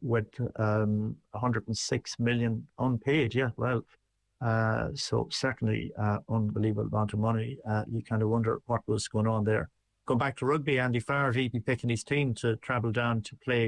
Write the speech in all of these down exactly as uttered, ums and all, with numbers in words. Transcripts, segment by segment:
with um, one hundred six million unpaid. Yeah, well, uh, so certainly uh, unbelievable amount of money. Uh, you kind of wonder what was going on there. Going back to rugby, Andy Farrelly be picking his team to travel down to play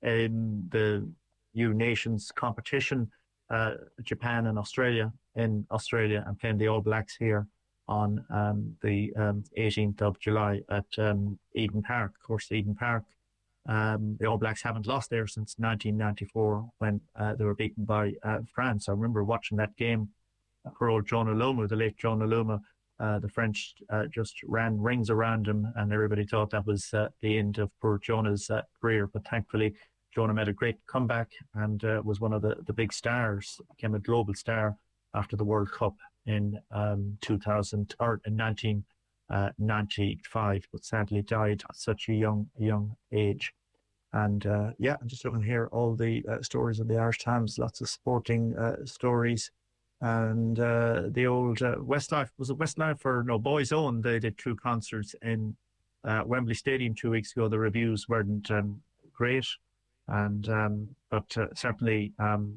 in the U Nations competition, uh, Japan and Australia, in Australia, and playing the All Blacks here on um, the um, eighteenth of July at um, Eden Park. Of course, Eden Park, um, the All Blacks haven't lost there since nineteen ninety-four when uh, they were beaten by uh, France. I remember watching that game for old Jonah Loma, the late Jonah Loma. Uh, the French uh, just ran rings around him, and everybody thought that was uh, the end of poor Jonah's uh, career. But thankfully, Jonah made a great comeback and uh, was one of the, the big stars, became a global star after the World Cup in um, two thousand or in nineteen ninety-five, but sadly died at such a young young age. And uh, yeah, I'm just looking here, all the uh, stories of the Irish Times, lots of sporting uh, stories. And uh, the old uh, Westlife, was it Westlife or no, Boys Own? They did two concerts in uh, Wembley Stadium two weeks ago. The reviews weren't um, great, and um, but uh, certainly um,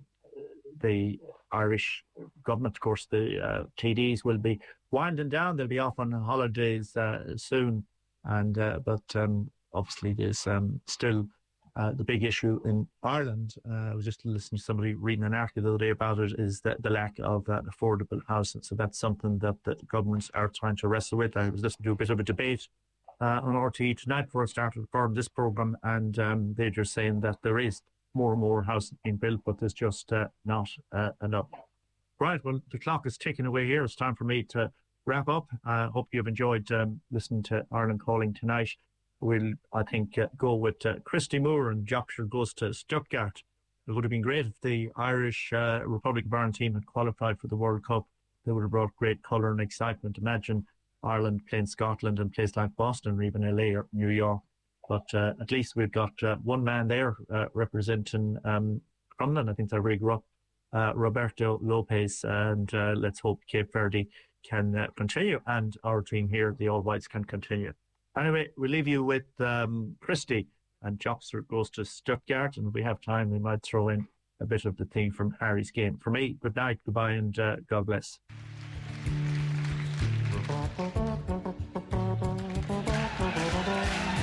the Irish government, of course, the uh, T Ds will be winding down. They'll be off on holidays uh, soon, and uh, but um, obviously there's um, still uh, the big issue in Ireland. Uh, I was just listening to somebody reading an article the other day about it, is that the lack of uh, affordable housing. So that's something that the governments are trying to wrestle with. I was listening to a bit of a debate uh, on R T E tonight before I started recording this program, and um, they're just saying that there is more and more housing being built, but there's just uh, not uh, enough. Right, well, the clock is ticking away here. It's time for me to wrap up. I uh, hope you've enjoyed um, listening to Ireland Calling tonight. We'll, I think, uh, go with uh, Christy Moore, and Jockshire goes to Stuttgart. It would have been great if the Irish uh, Republic of Ireland team had qualified for the World Cup. They would have brought great colour and excitement. Imagine Ireland playing Scotland and places like Boston or even L A or New York. But uh, at least we've got uh, one man there uh, representing um, Crumlin. I think they're very up, uh, Roberto Lopez. And uh, let's hope Cape Verde can uh, continue, and our team here, the All Whites, can continue. Anyway, we'll leave you with um, Christy, and Jockster goes to Stuttgart. And if we have time, we might throw in a bit of the theme from Harry's game. For me, good night, goodbye, and uh, God bless.